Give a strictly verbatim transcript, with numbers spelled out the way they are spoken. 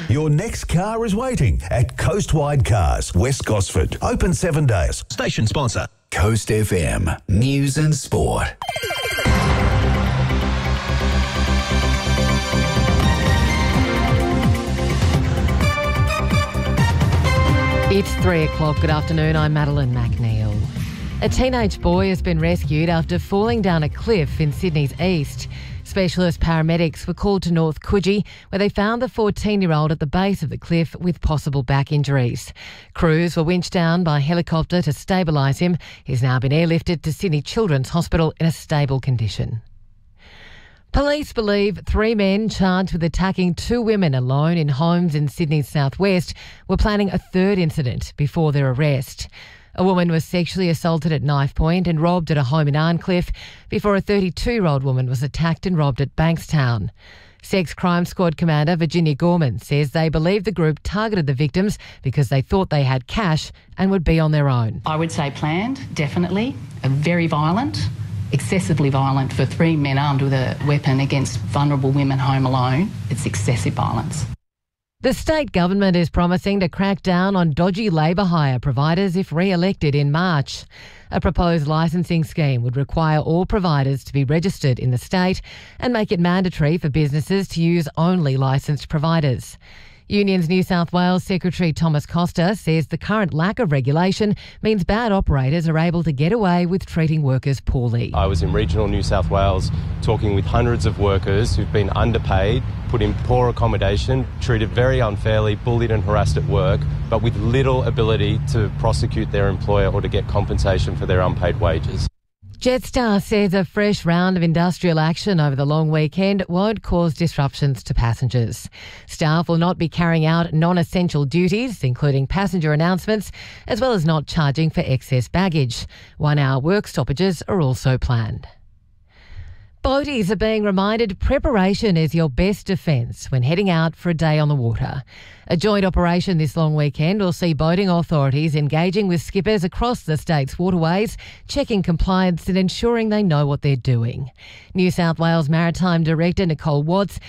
Your next car is waiting at Coastwide Cars, West Gosford. Open seven days. Station sponsor. Coast F M. News and Sport. It's three o'clock. Good afternoon. I'm Madeline McNeil. A teenage boy has been rescued after falling down a cliff in Sydney's east. Specialist paramedics were called to North Coogee, where they found the fourteen-year-old at the base of the cliff with possible back injuries. Crews were winched down by helicopter to stabilise him. He's now been airlifted to Sydney Children's Hospital in a stable condition. Police believe three men charged with attacking two women alone in homes in Sydney's southwest were planning a third incident before their arrest. A woman was sexually assaulted at Knife Point and robbed at a home in Arncliffe before a thirty-two-year-old woman was attacked and robbed at Bankstown. Sex Crime Squad Commander Virginia Gorman says they believe the group targeted the victims because they thought they had cash and would be on their own. I would say planned, definitely, very violent. Excessively violent for three men armed with a weapon against vulnerable women home alone. It's excessive violence. The state government is promising to crack down on dodgy labour hire providers if re-elected in March. A proposed licensing scheme would require all providers to be registered in the state and make it mandatory for businesses to use only licensed providers. Unions New South Wales Secretary Thomas Costa says the current lack of regulation means bad operators are able to get away with treating workers poorly. I was in regional New South Wales talking with hundreds of workers who've been underpaid, put in poor accommodation, treated very unfairly, bullied and harassed at work, but with little ability to prosecute their employer or to get compensation for their unpaid wages. Jetstar says a fresh round of industrial action over the long weekend won't cause disruptions to passengers. Staff will not be carrying out non-essential duties, including passenger announcements, as well as not charging for excess baggage. One-hour work stoppages are also planned. Boaties are being reminded preparation is your best defence when heading out for a day on the water. A joint operation this long weekend will see boating authorities engaging with skippers across the state's waterways, checking compliance and ensuring they know what they're doing. New South Wales Maritime Director Nicole Watts